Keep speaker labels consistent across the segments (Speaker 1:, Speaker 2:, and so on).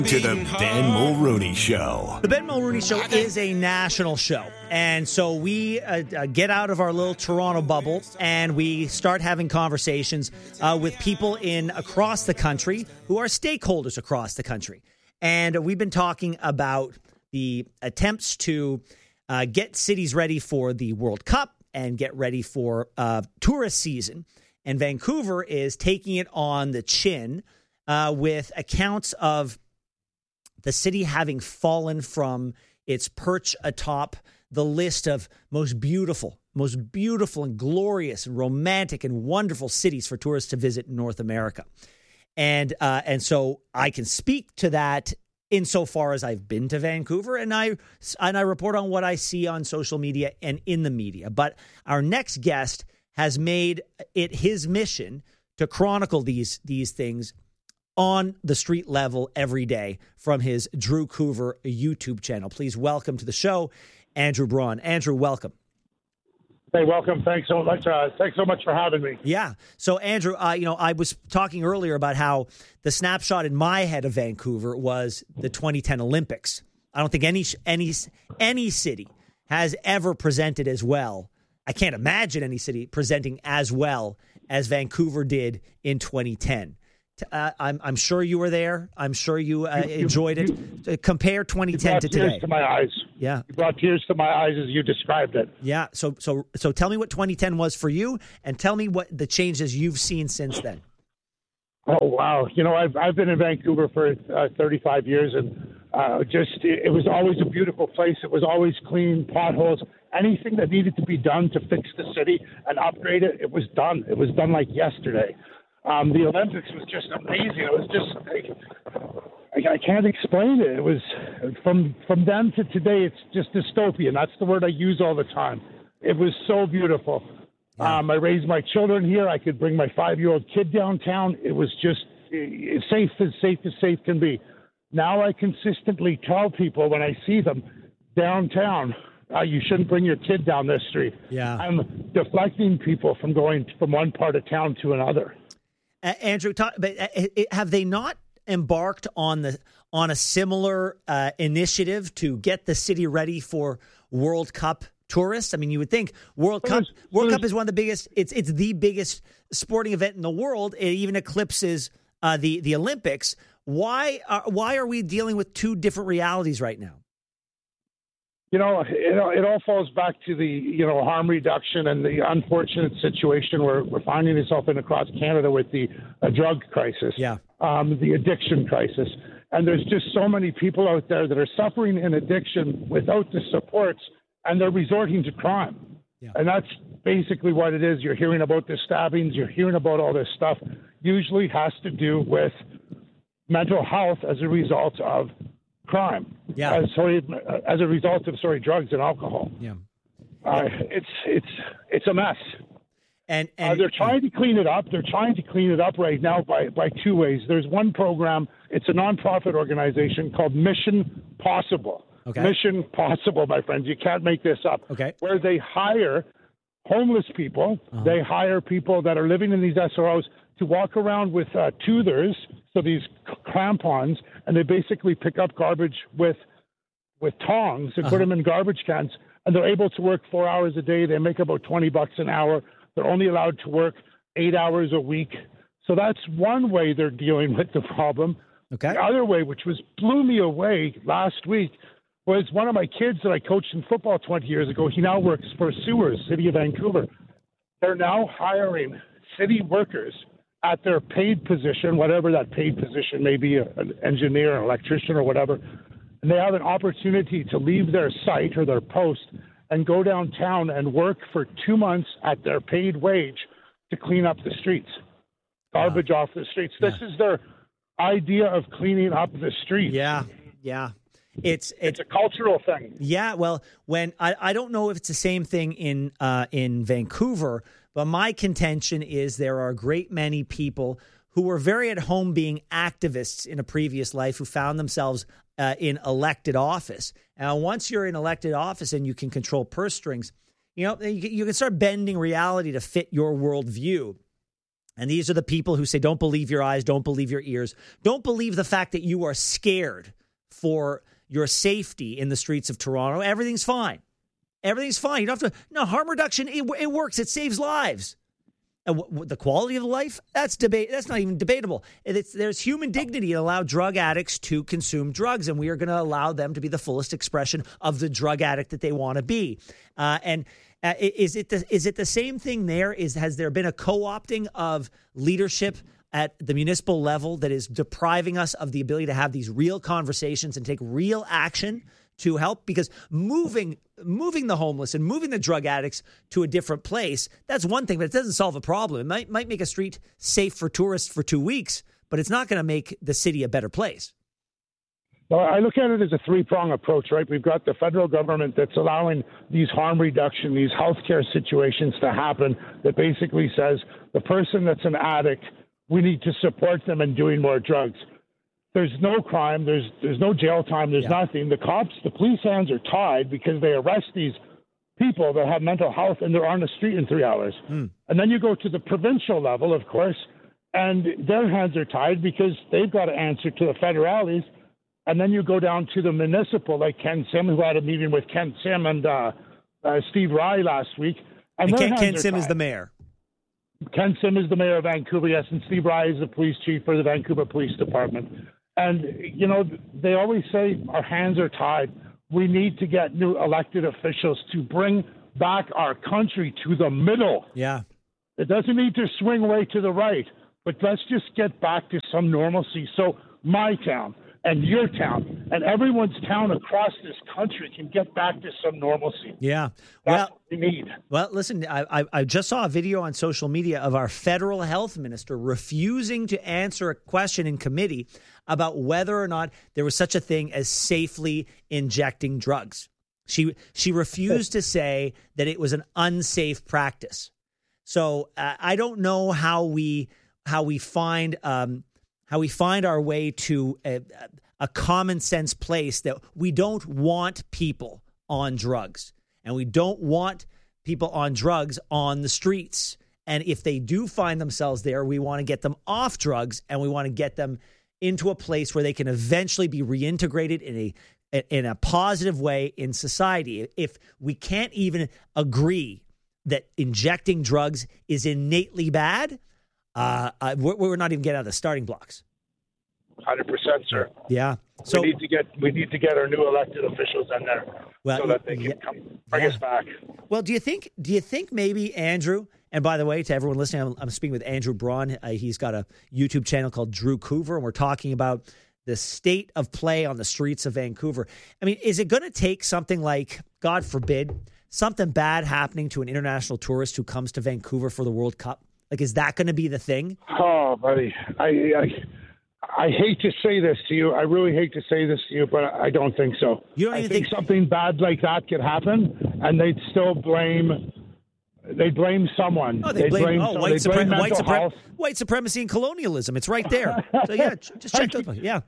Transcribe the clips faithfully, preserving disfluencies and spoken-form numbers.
Speaker 1: To the Ben Mulrooney Show.
Speaker 2: The Ben Mulrooney Show is a national show. And so we uh, uh, get out of our little Toronto bubble and we start having conversations uh, with people in across the country who are stakeholders across the country. And we've been talking about the attempts to uh, get cities ready for the World Cup and get ready for uh, tourist season. And Vancouver is taking it on the chin uh, with accounts of the city having fallen from its perch atop the list of most beautiful, most beautiful and glorious and romantic and wonderful cities for tourists to visit in North America. And uh, and so I can speak to that insofar as I've been to Vancouver and I and I report on what I see on social media and in the media. But our next guest has made it his mission to chronicle these these things on the street level every day from his Drew Coover YouTube channel. Please welcome to the show, Andrew Braun. Andrew, welcome.
Speaker 3: Hey, welcome. Thanks so much. Uh, thanks so much for having me.
Speaker 2: Yeah. So, Andrew, uh, you know, I was talking earlier about how the snapshot in my head of Vancouver was the twenty ten Olympics. I don't think any any any city has ever presented as well. I can't imagine any city presenting as well as Vancouver did in twenty ten. Uh, I'm, I'm sure you were there. I'm sure you, uh, you enjoyed it. You, Compare twenty ten to today.
Speaker 3: Tears to my eyes.
Speaker 2: Yeah,
Speaker 3: you brought tears to my eyes as you described it.
Speaker 2: Yeah. So so so tell me what twenty ten was for you, and tell me what the changes you've seen since then.
Speaker 3: Oh wow! You know, I've I've been in Vancouver for uh, thirty-five years, and uh, just it, it was always a beautiful place. It was always clean, potholes, anything that needed to be done to fix the city and upgrade it. It was done. It was done like yesterday. Um, the Olympics was just amazing. It was just, I, I can't explain it. It was from from then to today. It's just dystopian. That's the word I use all the time. It was so beautiful. Yeah. Um, I raised my children here. I could bring my five-year-old kid downtown. It was just it's safe as safe as safe can be. Now I consistently tell people when I see them downtown, uh, you shouldn't bring your kid down this street.
Speaker 2: Yeah.
Speaker 3: I'm deflecting people from going from one part of town to another.
Speaker 2: Uh, Andrew, talk, but uh, have they not embarked on the on a similar uh, initiative to get the city ready for World Cup tourists? I mean, you would think World Cup World Cup is one of the biggest. It's it's the biggest sporting event in the world. It even eclipses uh, the the Olympics. Why are, why are we dealing with two different realities right now?
Speaker 3: You know, it, it all falls back to the, you know, harm reduction and the unfortunate situation where we're finding ourselves in across Canada with the uh, drug crisis,
Speaker 2: yeah,
Speaker 3: um, the addiction crisis. And there's just so many people out there that are suffering in addiction without the supports, and they're resorting to crime.
Speaker 2: Yeah.
Speaker 3: And that's basically what it is. You're hearing about the stabbings. You're hearing about all this stuff. Usually has to do with mental health as a result of crime.
Speaker 2: Yeah.
Speaker 3: As, sorry, as a result of sorry drugs and alcohol.
Speaker 2: Yeah.
Speaker 3: Uh, it's it's it's a mess.
Speaker 2: And, and
Speaker 3: uh, they're trying to clean it up. They're trying to clean it up right now by by two ways. There's one program. It's a nonprofit organization called Mission Possible.
Speaker 2: Okay.
Speaker 3: Mission Possible, my friends. You can't make this up.
Speaker 2: Okay.
Speaker 3: Where they hire homeless people. Uh-huh. They hire people that are living in these S R Os to walk around with uh, toothers, so these crampons, and they basically pick up garbage with with tongs and uh-huh. put them in garbage cans, and they're able to work four hours a day. They make about twenty bucks an hour. They're only allowed to work eight hours a week. So that's one way they're dealing with the problem.
Speaker 2: Okay.
Speaker 3: The other way, which was blew me away last week, was one of my kids that I coached in football twenty years ago. He now works for Sewers, City of Vancouver. They're now hiring city workers at their paid position, whatever that paid position may be, an engineer, an electrician, or whatever. And they have an opportunity to leave their site or their post and go downtown and work for two months at their paid wage to clean up the streets, garbage wow. off the streets.
Speaker 2: Yeah.
Speaker 3: This is their idea of cleaning up the streets.
Speaker 2: Yeah, yeah. It's,
Speaker 3: it's it's a cultural thing.
Speaker 2: Yeah, well, when I, I don't know if it's the same thing in uh, in Vancouver, but my contention is there are a great many people who were very at home being activists in a previous life who found themselves uh, in elected office. Now, once you're in elected office and you can control purse strings, you know, you, you can start bending reality to fit your worldview. And these are the people who say, don't believe your eyes, don't believe your ears. Don't believe the fact that you are scared for your safety in the streets of Toronto. Everything's fine. Everything's fine. You don't have to. No, harm reduction, it, it works. It saves lives. And w- w- the quality of life, that's debate. That's not even debatable. It's, there's human dignity to allow drug addicts to consume drugs, and we are going to allow them to be the fullest expression of the drug addict that they want to be. Uh, and uh, is it the, is it the same thing there? Is has there been a co-opting of leadership at the municipal level that is depriving us of the ability to have these real conversations and take real action to help? Because moving moving the homeless and moving the drug addicts to a different place, that's one thing, but it doesn't solve a problem. It might might make a street safe for tourists for two weeks, but it's not going to make the city a better place.
Speaker 3: Well, I look at it as a three-prong approach, right? We've got the federal government that's allowing these harm reduction, these healthcare situations to happen, that basically says the person that's an addict, we need to support them in doing more drugs. There's no crime. There's there's no jail time. There's yeah. nothing. The cops, the police hands are tied because they arrest these people that have mental health and they're on the street in three hours. Mm. And then you go to the provincial level, of course, and their hands are tied because they've got to answer to the federales. And then you go down to the municipal, like Ken Sim, who had a meeting with Ken Sim and uh, uh, Steve Rye last week. And,
Speaker 2: and Ken, Ken Sim tied. is the mayor.
Speaker 3: Ken Sim is the mayor of Vancouver, yes, and Steve Rye is the police chief for the Vancouver Police Department. And, you know, they always say our hands are tied. We need to get new elected officials to bring back our country to the middle.
Speaker 2: Yeah.
Speaker 3: It doesn't need to swing way to the right, but let's just get back to some normalcy. So my town and your town and everyone's town across this country can get back to some normalcy.
Speaker 2: Yeah.
Speaker 3: That's
Speaker 2: well,
Speaker 3: what we need.
Speaker 2: Well, listen, I, I, I just saw a video on social media of our federal health minister refusing to answer a question in committee about whether or not there was such a thing as safely injecting drugs. She she refused to say that it was an unsafe practice. So uh, I don't know how we how we find um, how we find our way to a, a common sense place that we don't want people on drugs and we don't want people on drugs on the streets. And if they do find themselves there, we want to get them off drugs and we want to get them into a place where they can eventually be reintegrated in a in a positive way in society. If we can't even agree that injecting drugs is innately bad, uh, uh, we're, we're not even getting out of the starting blocks.
Speaker 3: one hundred percent, sir.
Speaker 2: Yeah. So
Speaker 3: we need to get we need to get our new elected officials in there well, so that they can
Speaker 2: yeah,
Speaker 3: come bring
Speaker 2: yeah.
Speaker 3: us back.
Speaker 2: Well, do you think do you think maybe Andrew? And by the way, to everyone listening, I'm, I'm speaking with Andrew Braun. Uh, he's got a YouTube channel called Drew Coover, and we're talking about the state of play on the streets of Vancouver. I mean, is it going to take something like, God forbid, something bad happening to an international tourist who comes to Vancouver for the World Cup? Like, is that going to be the thing?
Speaker 3: Oh, buddy, I, I I hate to say this to you. I really hate to say this to you, but I don't think so.
Speaker 2: You don't
Speaker 3: I
Speaker 2: even
Speaker 3: think,
Speaker 2: think
Speaker 3: something bad like that could happen, and they'd still blame. They blame someone.
Speaker 2: Oh, they,
Speaker 3: they
Speaker 2: blame,
Speaker 3: blame
Speaker 2: oh,
Speaker 3: some,
Speaker 2: white,
Speaker 3: blame
Speaker 2: supre- white, supre-
Speaker 3: health.
Speaker 2: white supremacy and colonialism. It's right there. So yeah, just check that. Yeah,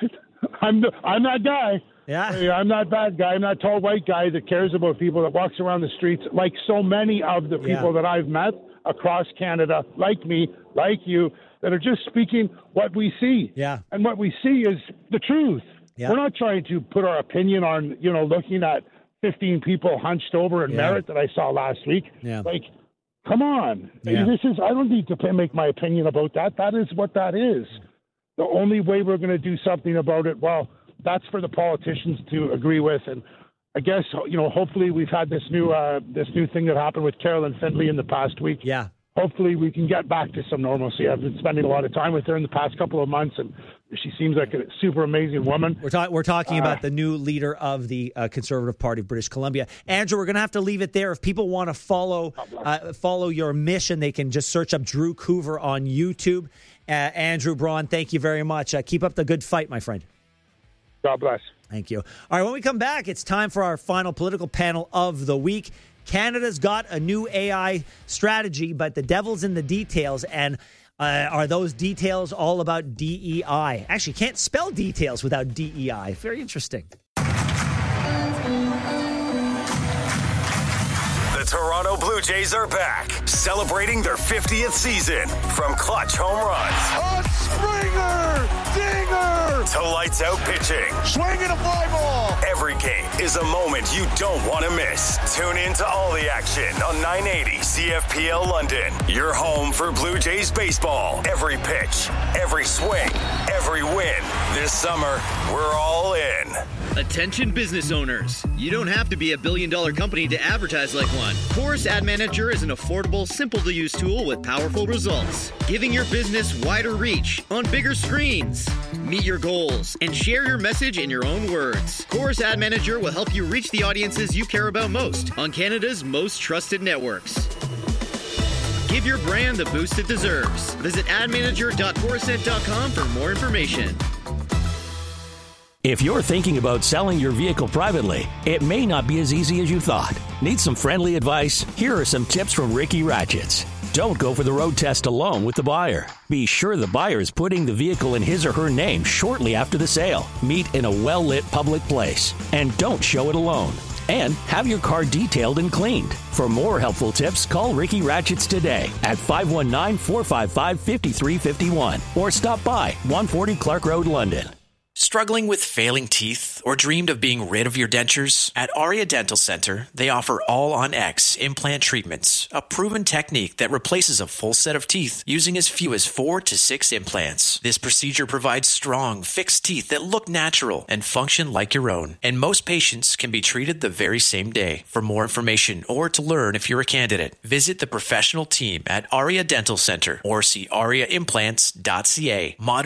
Speaker 3: I'm the, I'm that guy.
Speaker 2: Yeah,
Speaker 3: I'm that bad guy. I'm that tall white guy that cares about people, that walks around the streets, like so many of the people
Speaker 2: yeah.
Speaker 3: that I've met across Canada, like me, like you, that are just speaking what we see.
Speaker 2: Yeah,
Speaker 3: and what we see is the truth. Yeah. We're not trying to put our opinion on, you know, looking at fifteen people hunched over in yeah. Merritt that I saw last week.
Speaker 2: Yeah.
Speaker 3: Like, come on.
Speaker 2: Yeah.
Speaker 3: This is, I don't need to make my opinion about that. That is what that is. The only way we're going to do something about it, well, that's for the politicians to agree with. And I guess, you know, hopefully we've had this new uh, this new thing that happened with Carolyn Findlay in the past week.
Speaker 2: Yeah.
Speaker 3: Hopefully we can get back to some normalcy. I've been spending a lot of time with her in the past couple of months, and she seems like a super amazing woman.
Speaker 2: We're, ta- we're talking
Speaker 3: uh,
Speaker 2: about the new leader of the uh, Conservative Party of British Columbia. Andrew, we're going to have to leave it there. If people want to follow uh, follow your mission, they can just search up Drew Coover on YouTube. Uh, Andrew Braun, thank you very much. Uh, keep up the good fight, my friend.
Speaker 3: God bless.
Speaker 2: Thank you. All right, when we come back, it's time for our final political panel of the week. Canada's got a new A I strategy, but the devil's in the details. And uh, are those details all about D E I? Actually, can't spell details without D E I. Very interesting.
Speaker 1: The Toronto Blue Jays are back, celebrating their fiftieth season. From clutch home runs,
Speaker 4: a Springer, dinger,
Speaker 1: to lights out pitching.
Speaker 4: Swinging a fly ball.
Speaker 1: Every game is a moment you don't want to miss. Tune in to all the action on nine eighty C F P L London. Your home for Blue Jays baseball. Every pitch, every swing, every win. This summer, we're all in.
Speaker 5: Attention business owners. You don't have to be a billion dollar company to advertise like one. Chorus Ad Manager is an affordable, simple to use tool with powerful results, giving your business wider reach on bigger screens. Meet your goals and share your message in your own words. Chorus Ad Manager will help you reach the audiences you care about most on Canada's most trusted networks. Give your brand the boost it deserves. Visit ad manager dot corusent dot com for more information.
Speaker 6: If you're thinking about selling your vehicle privately, it may not be as easy as you thought. Need some friendly advice? Here are some tips from Ricky Ratchets. Don't go for the road test alone with the buyer. Be sure the buyer is putting the vehicle in his or her name shortly after the sale. Meet in a well-lit public place. And don't show it alone. And have your car detailed and cleaned. For more helpful tips, call Ricky Ratchets today at five one nine, four five five, five three five one or stop by one forty Clark Road, London.
Speaker 7: Struggling with failing teeth or dreamed of being rid of your dentures? At Aria Dental Center, they offer all-on-X implant treatments, a proven technique that replaces a full set of teeth using as few as four to six implants. This procedure provides strong, fixed teeth that look natural and function like your own, and most patients can be treated the very same day. For more information or to learn if you're a candidate, visit the professional team at Aria Dental Center or see aria implants dot c a. Modern